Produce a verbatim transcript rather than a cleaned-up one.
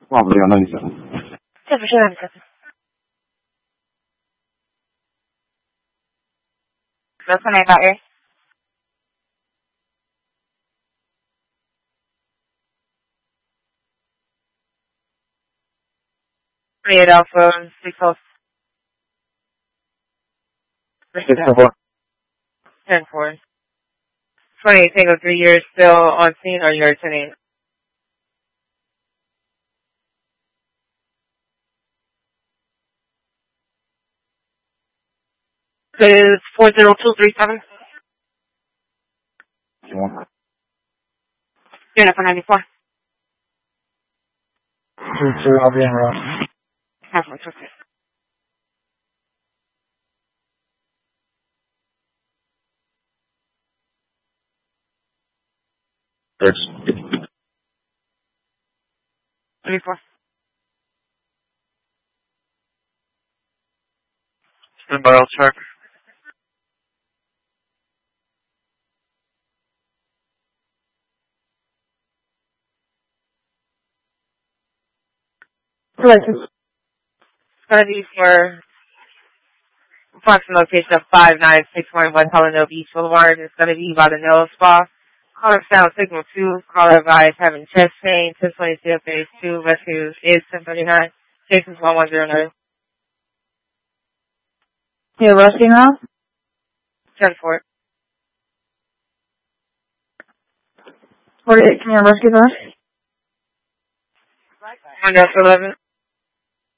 Probably on ninety-seven. ten for sure ninety-seven. What's the name about here? twenty-eight Alpha, six Health. six four. ten four. twenty-eight Tango three years still on scene, or you're attending? It's four zero two three seven. Yeah. Unit for ninety-four. two two, I'll be en route. Half much, okay. Six. twenty-four. Stand by, I'll check. It's going to be for approximate location of five nine six one West Helena Beach Boulevard. It's going to be by the Nail Spa. Caller sound signal two. Caller advised having chest pain. ten twenty C F A two. Rescue is ten thirty-nine. Cases one one zero nine. You're rescue now? ten four. What is it? Can you rescue that? Windows eleven.